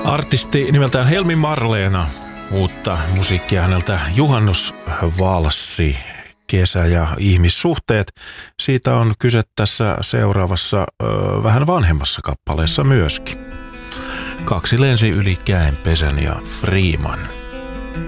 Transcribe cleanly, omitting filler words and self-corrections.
Artisti nimeltään Helmi Marleena. Uutta musiikkia häneltä Juhannusvalssi, kesä ja ihmissuhteet. Siitä on kyse tässä seuraavassa vähän vanhemmassa kappaleessa myöskin. Kaksi lensi yli Käenpesän ja Freeman.